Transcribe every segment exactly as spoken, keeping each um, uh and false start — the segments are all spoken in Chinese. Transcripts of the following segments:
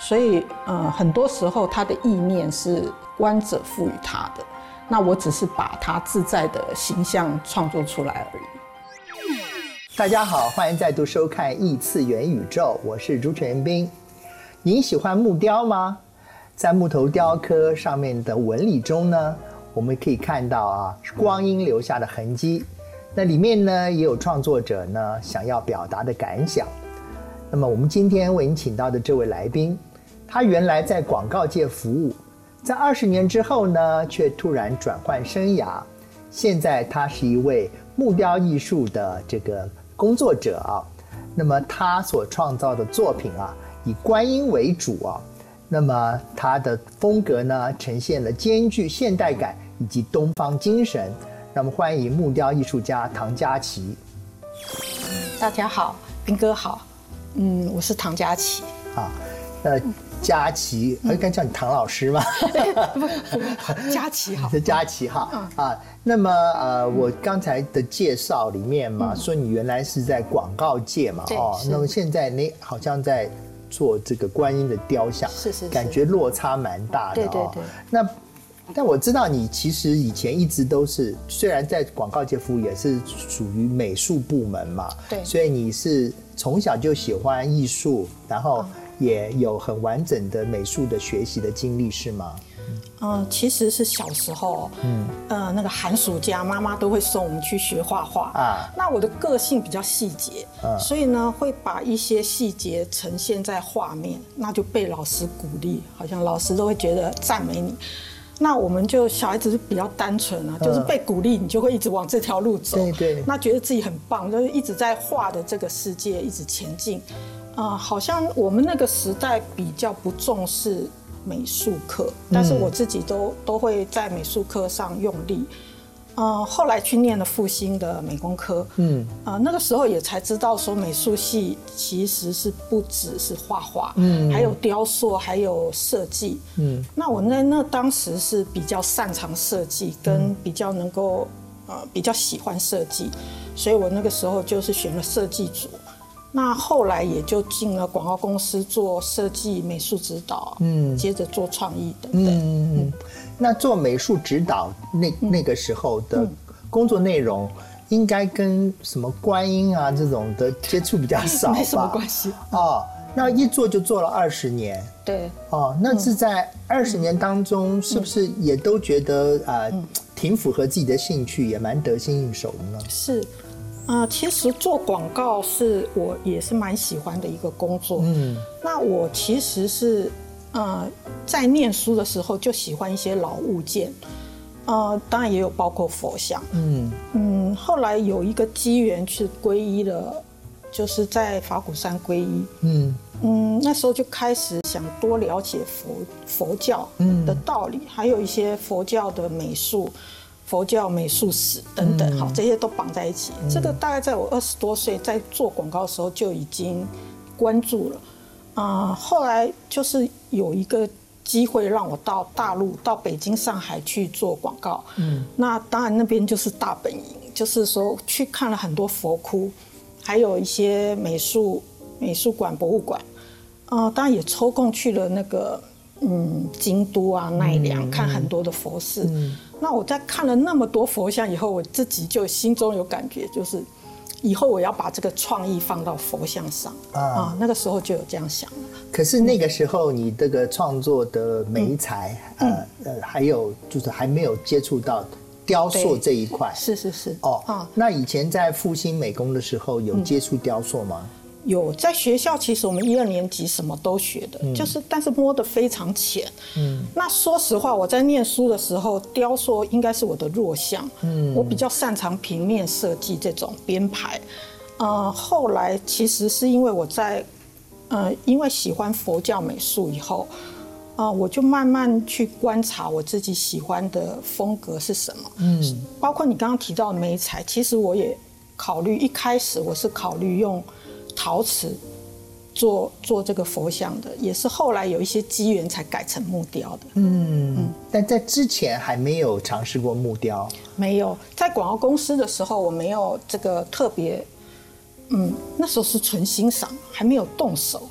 所以呃很多时候他的意念是观者赋予他的，那我只是把他自在的形象创作出来而已。 大家好，欢迎再度收看异次元宇宙，我是朱全斌。您喜欢木雕吗？在木头雕刻上面的纹理中呢，我们可以看到啊光阴留下的痕迹。那里面呢也有创作者呢想要表达的感想。那么我们今天为您请到的这位来宾，他原来在广告界服务，在二十年之后呢，却突然转换生涯。现在他是一位木雕艺术的这个工作者啊。那么他所创造的作品啊，以观音为主啊。那么他的风格呢，呈现了兼具现代感以及东方精神。那么欢迎木雕艺术家唐嘉琪。 大家好，斌哥好，嗯，我是唐嘉琪。 啊，呃，嘉琪，我应该叫你唐老师吗？ 嘉琪好， 是嘉琪哈、嗯、啊。那么呃，我刚才的介绍里面嘛，嗯、说你原来是在广告界嘛，哦，那么现在你好像在做这个观音的雕像， 是是是， 感觉落差蛮大的哦。 对对对。 那但我知道你其实以前一直都是，虽然在广告界服务，也是属于美术部门嘛， 对， 所以你是从小就喜欢艺术，然后也有很完整的美术的学习的经历，是吗？ 嗯，其实是小时候，嗯，呃，那个寒暑假，妈妈都会送我们去学画画啊。那我的个性比较细节，嗯、所以呢，会把一些细节呈现在画面，那就被老师鼓励，好像老师都会觉得赞美你。那我们就小孩子比较单纯啊，就是被鼓励，你就会一直往这条路走。 对对。 那觉得自己很棒，就是一直在画的这个世界一直前进。啊、呃，好像我们那个时代比较不重视美术课，但是我自己都、嗯、都会在美术课上用力。呃，后来去念了复兴的美工科，嗯，啊、呃，那个时候也才知道说美术系其实是不只是画画，嗯，还有雕塑，还有设计，嗯。那我那那当时是比较擅长设计，跟比较能够呃比较喜欢设计，所以我那个时候就是选了设计组。那后来也就进了广告公司做设计、美术指导，嗯，接着做创意等等。嗯嗯。那做美术指导那那个时候的工作内容，应该跟什么观音啊这种的接触比较少吧？ 没什么关系哦。那一做就做了二十年。 对。 哦，那是在二十年当中，是不是也都觉得呃挺符合自己的兴趣，也蛮得心应手的呢？ 是。呃，其实做广告是我也是蛮喜欢的一个工作。嗯，那我其实是呃在念书的时候就喜欢一些老物件，呃，当然也有包括佛像。嗯嗯，后来有一个机缘去皈依了，就是在法鼓山皈依。嗯嗯，那时候就开始想多了解佛佛教的道理，嗯、还有一些佛教的美术。佛教美术史等等，好，这些都绑在一起。嗯、这个大概在我二十多岁在做广告的时候就已经关注了，啊、呃，后来就是有一个机会让我到大陆，到北京、上海去做广告。嗯，那当然那边就是大本营，就是说去看了很多佛窟，还有一些美术美术馆、博物馆。啊、呃，当然也抽空去了那个嗯京都啊、奈良，嗯、看很多的佛寺。嗯，那我在看了那么多佛像以后，我自己就心中有感觉，就是以后我要把这个创意放到佛像上啊、啊。那个时候就有这样想了。 可是那个时候你这个创作的媒材，嗯、呃呃，还有就是还没有接触到雕塑这一块。 是是是。 哦、啊，那以前在复兴美工的时候有接触雕塑吗？嗯有，在学校其实我们一二年级什么都学的，嗯、就是但是摸得非常浅。嗯，那说实话，我在念书的时候，雕塑应该是我的弱项。嗯，我比较擅长平面设计这种编排。呃，后来其实是因为我在，呃，因为喜欢佛教美术以后，啊、呃，我就慢慢去观察我自己喜欢的风格是什么。嗯，包括你刚刚提到的媒材，其实我也考虑，一开始我是考虑用陶瓷做做这个佛像的，也是后来有一些机缘才改成木雕的。 嗯嗯，但在之前还没有尝试过木雕。 没有，在广告公司的时候，我没有这个特别，嗯，那时候是纯欣赏，还没有动手。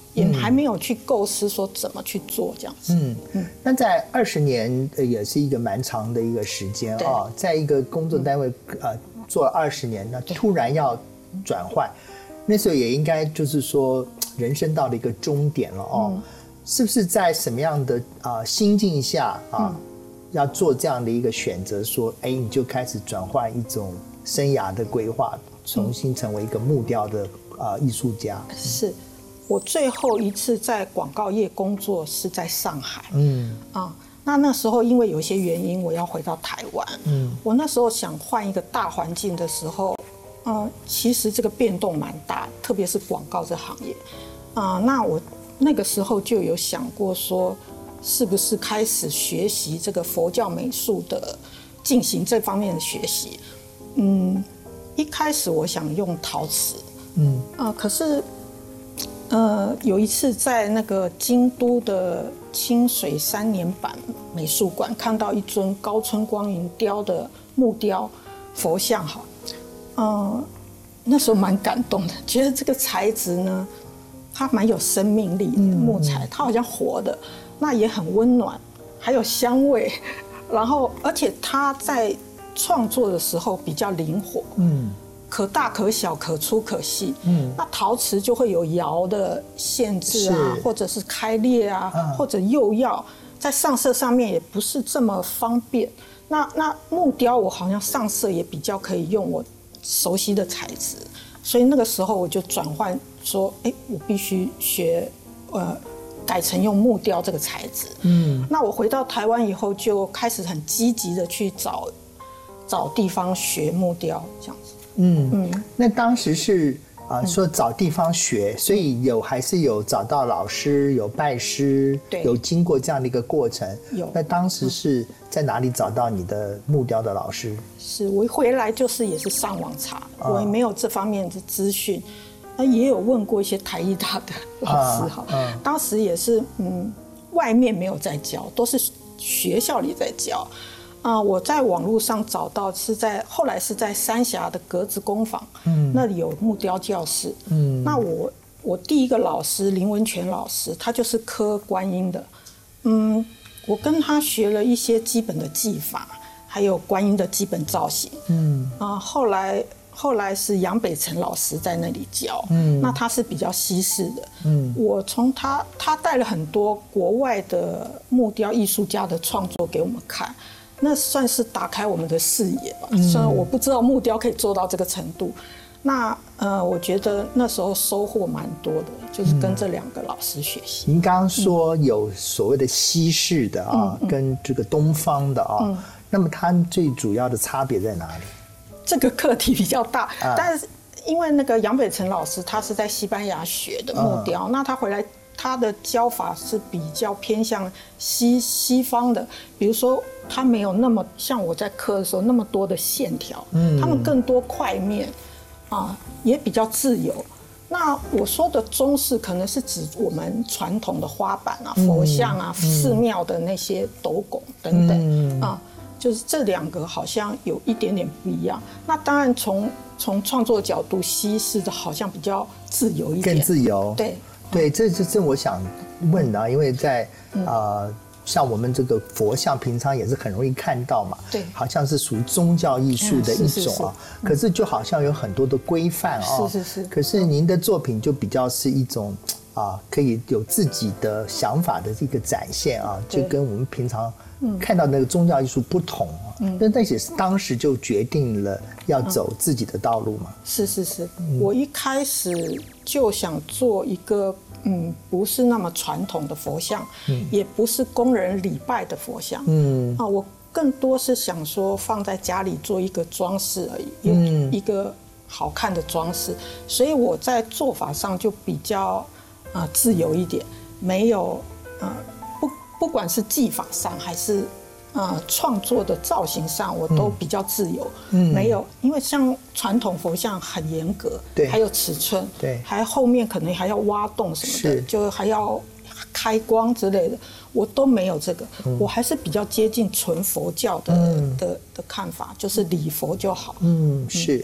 也还没有去构思说怎么去做这样子。 嗯嗯，那在二十年也是一个蛮长的一个时间啊，在一个工作单位呃做了二十年，那突然要转换，那时候也应该就是说人生到了一个终点了哦。嗯，是不是在什么样的啊、呃、心境下啊、嗯，要做这样的一个选择？说，哎，你就开始转换一种生涯的规划，重新成为一个木雕的啊、呃、艺术家。 是我最后一次在广告业工作是在上海。嗯啊，那那时候因为有一些原因，我要回到台湾。嗯，我那时候想换一个大环境的时候，嗯，其实这个变动蛮大，特别是广告这行业。啊、呃，那我那个时候就有想过说，是不是开始学习这个佛教美术的，进行这方面的学习。嗯，一开始我想用陶瓷。嗯啊、呃，可是。呃，有一次在那个京都的清水三年坂美术馆看到一尊高村光云雕的木雕佛像，哈，呃，那时候蛮感动的，觉得这个材质呢，它蛮有生命力的木材，它好像活的，那也很温暖，还有香味，然后而且它在创作的时候比较灵活，嗯。可大可小，可粗可细。嗯，那陶瓷就会有窑的限制啊，或者是开裂啊，嗯、或者釉药在上色上面也不是这么方便。那那木雕我好像上色也比较可以用我熟悉的材质，所以那个时候我就转换说，哎，我必须学呃改成用木雕这个材质。嗯，那我回到台湾以后就开始很积极的去找找地方学木雕这样子。 嗯嗯，那当时是啊、呃、说找地方学，所以有还是有找到老师，有拜师， 对， 有经过这样的一个过程。 有。 那当时是在哪里找到你的木雕的老师？ 是我一回来就是也是上网查，哦、我也没有这方面的资讯，那也有问过一些台艺大的老师哈、啊嗯，当时也是嗯，外面没有在教，都是学校里在教。啊、呃，我在网络上找到是在后来是在三峡的格子工坊，嗯，那里有木雕教室，嗯，那我我第一个老师林文全老师，他就是刻观音的，嗯，我跟他学了一些基本的技法，还有观音的基本造型，嗯，啊、呃，后来后来是杨北辰老师在那里教，嗯，那他是比较西式的，嗯，我从他他带了很多国外的木雕艺术家的创作给我们看。那算是打开我们的视野吧。虽然我不知道木雕可以做到这个程度，那呃，我觉得那时候收获蛮多的，就是跟这两个老师学习。 您刚刚说有所谓的西式的啊，嗯、跟这个东方的啊，嗯、那么它最主要的差别在哪里？ 这个课题比较大，啊、但是因为那个杨北辰老师他是在西班牙学的木雕，嗯、那他回来。他的教法是比较偏向西西方的，比如说他没有那么像我在刻的时候那么多的线条，嗯，他们更多块面，啊，也比较自由。那我说的中式可能是指我们传统的花板啊、佛像啊、嗯、寺庙的那些斗拱等等、嗯、啊，就是这两个好像有一点点不一样。那当然从从创作角度，西式的好像比较自由一点， 更自由， 对。 对，这就是我想问的，因为在啊、呃，像我们这个佛像，平常也是很容易看到嘛， 对， 好像是属于宗教艺术的一种啊、嗯，是是是可是就好像有很多的规范啊， 是是是。 可是您的作品就比较是一种啊，可以有自己的想法的这个展现啊，就跟我们平常看到那个宗教艺术不同啊。嗯，那那也是当时就决定了要走自己的道路嘛。 是是是，嗯、我一开始就想做一个嗯，不是那么传统的佛像，嗯、也不是供人礼拜的佛像。嗯啊，我更多是想说放在家里做一个装饰而已，嗯，一个好看的装饰。所以我在做法上就比较啊、呃、自由一点，没有呃不不管是技法上还是。呃，创作的造型上我都比较自由，嗯，没有，因为像传统佛像很严格， 对， 还有尺寸， 对， 还后面可能还要挖洞什么的，就还要开光之类的，我都没有这个，嗯、我还是比较接近纯佛教的、嗯、的的看法，就是礼佛就好。 嗯，是。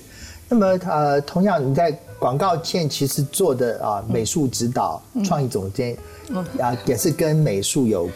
那么呃，同样你在广告线其实做的啊、呃、美术指导、嗯、创意总监，啊、呃、也是跟美术有